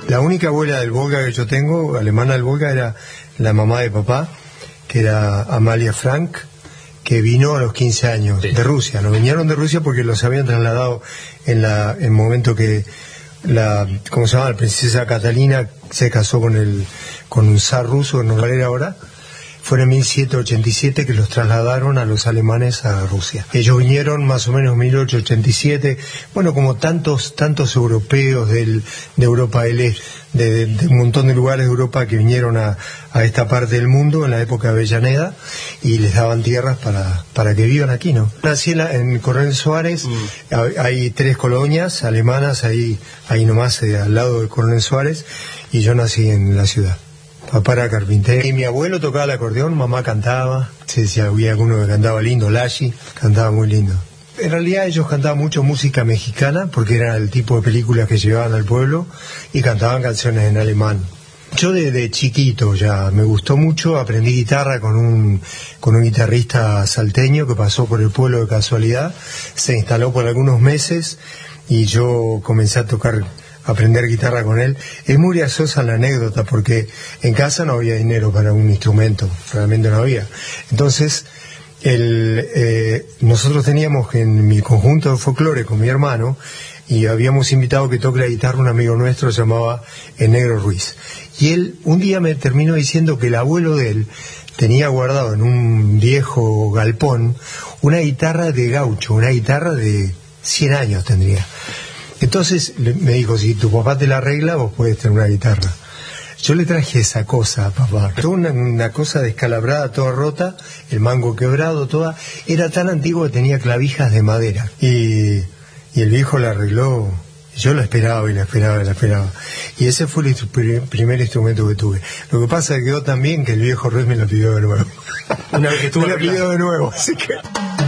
La única abuela del Volga que yo tengo, alemana del Volga, era la mamá de papá, que era Amalia Frank, que vino a los 15 años de Rusia. No vinieron de Rusia porque los habían trasladado en el momento que la princesa Catalina se casó con un zar ruso, que no vale ahora. Fue en 1787 que los trasladaron a los alemanes a Rusia. Ellos vinieron más o menos en 1887, bueno, como tantos europeos de Europa del Este, de un montón de lugares de Europa que vinieron a esta parte del mundo en la época de Avellaneda, y les daban tierras para que vivan aquí, ¿no? Nací en Coronel Suárez, hay 3 colonias alemanas ahí nomás, al lado de Coronel Suárez, y yo nací en la ciudad. Papá era carpintero y mi abuelo tocaba el acordeón, mamá cantaba, había alguno que cantaba lindo, Lashi, cantaba muy lindo. En realidad ellos cantaban mucho música mexicana porque era el tipo de películas que llevaban al pueblo, y cantaban canciones en alemán. Yo desde chiquito ya me gustó mucho, aprendí guitarra con un guitarrista salteño que pasó por el pueblo de casualidad, se instaló por algunos meses y yo comencé a aprender guitarra con él. Es muy graciosa la anécdota porque en casa no había dinero para un instrumento, realmente no había. Entonces nosotros teníamos en mi conjunto de folclore con mi hermano, y habíamos invitado que toque la guitarra un amigo nuestro, se llamaba El Negro Ruiz, y él un día me terminó diciendo que el abuelo de él tenía guardado en un viejo galpón una guitarra de gaucho, una guitarra de 100 años tendría. Entonces me dijo, si tu papá te la arregla, vos podés tener una guitarra. Yo le traje esa cosa a papá, una cosa descalabrada, toda rota, el mango quebrado, toda. Era tan antiguo que tenía clavijas de madera. Y el viejo la arregló. Yo la esperaba y la esperaba. Y ese fue el primer instrumento que tuve. Lo que pasa es que quedó tan bien que el viejo Ruiz me lo pidió de nuevo. Una vez que estuvo me lo pidió de nuevo, así que...